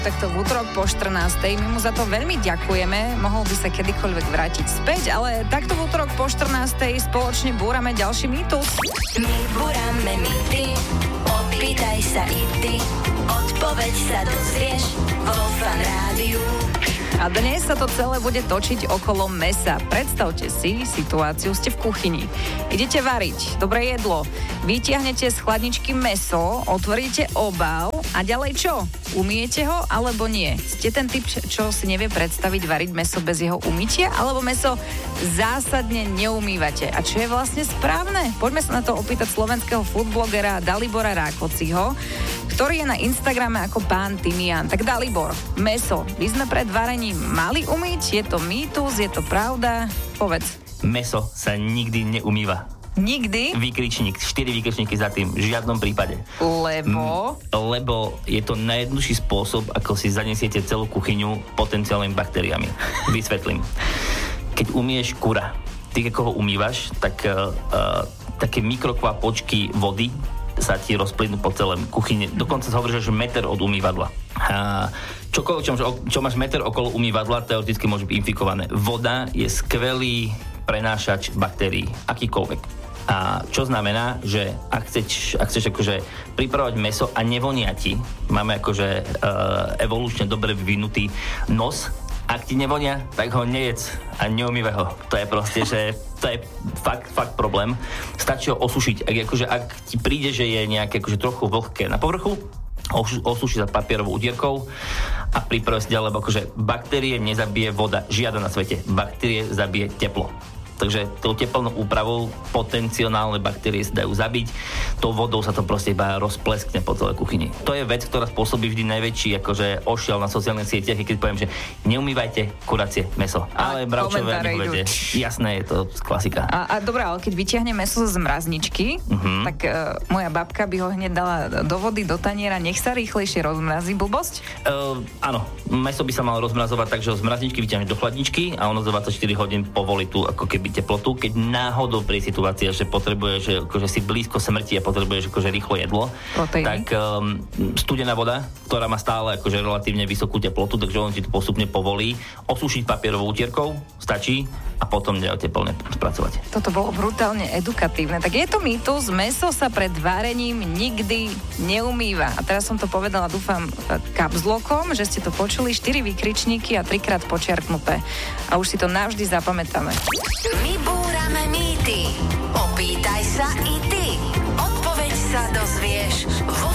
Takto v útorok po 14. My mu za to veľmi ďakujeme. Mohol by sa kedykoľvek vrátiť späť, ale takto v útorok po 14. spoločne búrame ďalší mýtus. My búrame mýty, opýtaj sa i ty, odpoveď sa dozvieš vo Fan Rádiu. A dnes sa to celé bude točiť okolo mesa. Predstavte si situáciu, ste v kuchyni. Idete variť dobré jedlo, vytiahnete z chladničky meso, otvoríte obal a ďalej čo? Umiete ho alebo nie? Ste ten typ, čo si nevie predstaviť variť meso bez jeho umytia, alebo meso zásadne neumývate? A čo je vlastne správne? Poďme sa na to opýtať slovenského foodblogera Dalibora Rákociho, ktorý je na Instagrame ako pán Timian. Tak Dalibor, meso by sme pred varením mali umyť? Je to mýtus? Je to pravda? Povedz. Meso sa nikdy neumýva. Nikdy? Výkričník, 4 výkričníky za tým, v žiadnom prípade. Lebo? Lebo je to najjednoduchší spôsob, ako si zanesiete celú kuchyňu potenciálnymi baktériami. Vysvetlím. Keď umieš kura, ty ako ho umývaš, tak také mikrokvapočky vody sa ti rozplynú po celém kuchyni. Dokonca sa hovorí, že meter od umývadla. Čokoľvek, čo máš meter okolo umývadla, teoreticky môže byť infikované. Voda je skvelý prenášač baktérií, akýkoľvek. A čo znamená, že ak chceš akože pripravovať meso a nevonia ti, máme akože evolučne dobre vyvinutý nos, ak ti nevonia, tak ho nejedz a neumývaj ho. To je proste, že to je fakt problém. Stačí ho osušiť. Ak ti príde, že je nejaké akože trochu vlhké na povrchu, osuši sa papierovou utierkou a priprav si ďalej, lebo akože baktérie nezabije voda, žiadna na svete. Baktérie zabije teplo. Takže tou teplnou úpravou potenciálne baktérie sa dajú zabiť. Tou vodou sa to proste iba rozpleskne po celej kuchyni. To je vec, ktorá spôsobí vždy najväčší akože ošial na sociálnych sieťach, keď poviem, že neumývajte kuracie mäso. Ale bravčové nepoviete. Jasné, je to klasika. A dobré, ale keď vytiahne mäso z mrazničky, tak moja babka by ho hneď dala do vody, do taniera, nech sa rýchlejšie rozmrazí. Blbosť? Áno, mäso by sa malo rozmrazovať tak, že ho z mrazničky vytiahne do chladničky a ono za 24 hodín povolí tu ako keby teplotu. Keď náhodou príde situácia, že potrebuješ, že akože si blízko smrti a potrebuješ akože rýchlo jedlo, tak studená voda, ktorá má stále akože relatívne vysokú teplotu, takže on ti to postupne povolí. Osušiť papierovou utierkou stačí a potom teplne spracovať. Toto bolo brutálne edukatívne. Tak je to mýtus, mäso sa pred varením nikdy neumýva. A teraz som to povedala, dúfam, kapslokom, že ste to počuli, 4 výkričníky a 3-krát počiarknuté. A už si to navždy zapamätáme. My búrame mýty. Opýtaj sa i ty. Odpoveď sa dozvieš vo